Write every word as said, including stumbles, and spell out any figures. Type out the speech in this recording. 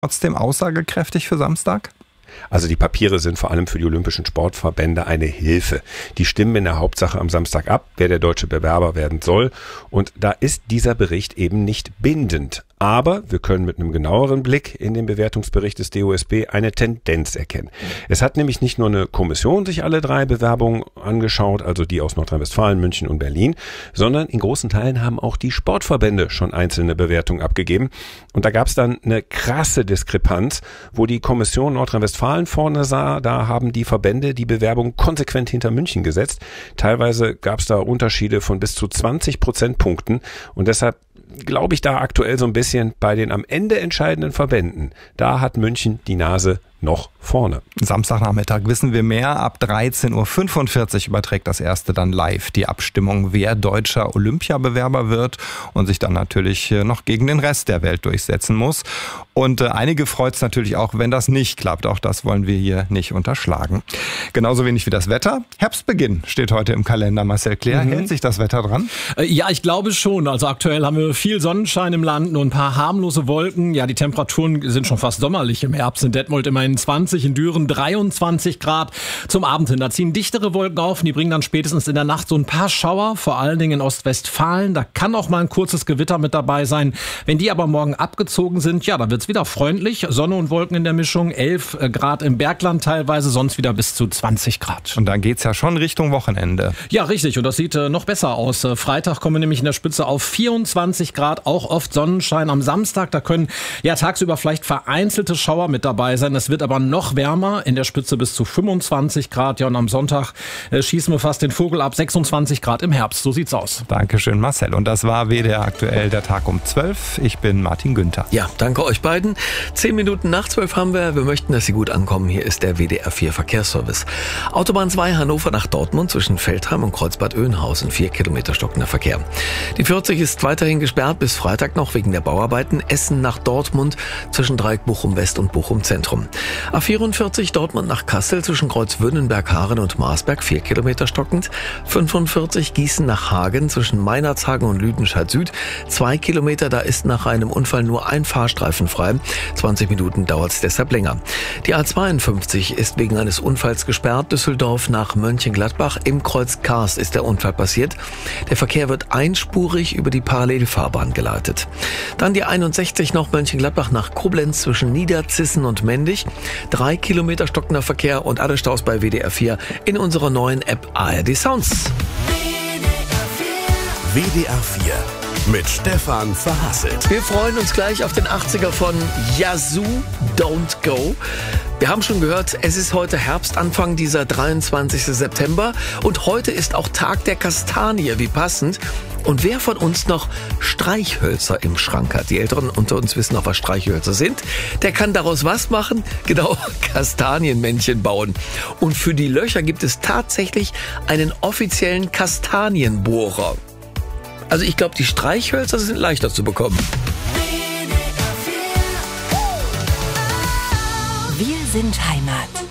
Trotzdem aussagekräftig für Samstag? Also die Papiere sind vor allem für die olympischen Sportverbände eine Hilfe. Die stimmen in der Hauptsache am Samstag ab, wer der deutsche Bewerber werden soll. Und da ist dieser Bericht eben nicht bindend. Aber wir können mit einem genaueren Blick in den Bewertungsbericht des D O S B eine Tendenz erkennen. Es hat nämlich nicht nur eine Kommission sich alle drei Bewerbungen angeschaut, also die aus Nordrhein-Westfalen, München und Berlin, sondern in großen Teilen haben auch die Sportverbände schon einzelne Bewertungen abgegeben. Und da gab es dann eine krasse Diskrepanz, wo die Kommission Nordrhein-Westfalen vorne sah, da haben die Verbände die Bewerbung konsequent hinter München gesetzt. Teilweise gab es da Unterschiede von bis zu zwanzig Prozentpunkten und deshalb glaube ich da aktuell so ein bisschen bei den am Ende entscheidenden Verbänden. Da hat München die Nase noch vorne. Samstagnachmittag wissen wir mehr. Ab dreizehn Uhr fünfundvierzig überträgt das erste dann live die Abstimmung, wer deutscher Olympiabewerber wird und sich dann natürlich noch gegen den Rest der Welt durchsetzen muss. Und äh, einige freut es natürlich auch, wenn das nicht klappt. Auch das wollen wir hier nicht unterschlagen. Genauso wenig wie das Wetter. Herbstbeginn steht heute im Kalender. Marcel Claire, mhm. hält sich das Wetter dran? Äh, ja, ich glaube schon. Also aktuell haben wir viel Sonnenschein im Land, nur ein paar harmlose Wolken. Ja, die Temperaturen sind schon fast sommerlich im Herbst. In Detmold immerhin zwanzig, in Düren dreiundzwanzig Grad. Zum Abend hin, da ziehen dichtere Wolken auf und die bringen dann spätestens in der Nacht so ein paar Schauer, vor allen Dingen in Ostwestfalen. Da kann auch mal ein kurzes Gewitter mit dabei sein. Wenn die aber morgen abgezogen sind, ja, dann wird's wieder freundlich. Sonne und Wolken in der Mischung, elf Grad im Bergland teilweise, sonst wieder bis zu zwanzig Grad. Und dann geht's ja schon Richtung Wochenende. Ja, richtig. Und das sieht äh, noch besser aus. Äh, Freitag kommen wir nämlich in der Spitze auf vierundzwanzig Grad, auch oft Sonnenschein. Am Samstag, da können ja tagsüber vielleicht vereinzelte Schauer mit dabei sein. Es wird aber noch wärmer, in der Spitze bis zu fünfundzwanzig Grad. Ja, und am Sonntag äh, schießen wir fast den Vogel ab, sechsundzwanzig Grad im Herbst. So sieht's aus. Dankeschön, Marcel. Und das war W D R aktuell, der Tag um zwölf. Ich bin Martin Günther. Ja, danke euch beiden. Zehn Minuten nach zwölf haben wir. Wir möchten, dass Sie gut ankommen. Hier ist der W D R vier Verkehrsservice. Autobahn zwei Hannover nach Dortmund zwischen Veltheim und Kreuzbad Oeynhausen. Vier Kilometer stockender Verkehr. Die vierzig ist weiterhin gesperrt bis Freitag noch wegen der Bauarbeiten. Essen nach Dortmund zwischen Dreieck Bochum West und Bochum Zentrum. A vierundvierzig Dortmund nach Kassel zwischen Kreuzwürdenberg, Haaren und Marsberg. Vier Kilometer stockend. fünfundvierzig Gießen nach Hagen zwischen Meinertshagen und Lüdenscheid Süd. Zwei Kilometer, da ist nach einem Unfall nur ein Fahrstreifen frei. zwanzig Minuten dauert es deshalb länger. Die A zweiundfünfzig ist wegen eines Unfalls gesperrt. Düsseldorf nach Mönchengladbach. Im Kreuz Kars ist der Unfall passiert. Der Verkehr wird einspurig über die Parallelfahrbahn geleitet. Dann die einundsechzig noch Mönchengladbach nach Koblenz zwischen Niederzissen und Mendig. Drei Kilometer stockender Verkehr und alle Staus bei W D R vier in unserer neuen App A R D Sounds. W D R vier mit Stefan Verhasselt. Wir freuen uns gleich auf den achtziger von Yazoo, Don't Go. Wir haben schon gehört, es ist heute Herbstanfang, dieser dreiundzwanzigster September. Und heute ist auch Tag der Kastanie, wie passend. Und wer von uns noch Streichhölzer im Schrank hat, die Älteren unter uns wissen auch, was Streichhölzer sind, der kann daraus was machen? Genau, Kastanienmännchen bauen. Und für die Löcher gibt es tatsächlich einen offiziellen Kastanienbohrer. Also ich glaube, die Streichhölzer sind leichter zu bekommen. Wir sind Heimat.